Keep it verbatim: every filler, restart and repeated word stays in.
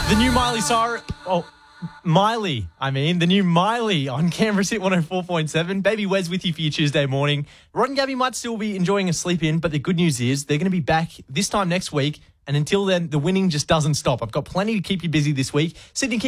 The new Miley Cyrus. Oh, Miley, I mean, the new Miley on Canberra's Hit one oh four point seven. Baby Wes with you for your Tuesday morning. Rod and Gabby might still be enjoying a sleep in, but the good news is they're going to be back this time next week. And until then, the winning just doesn't stop. I've got plenty to keep you busy this week. Sydney King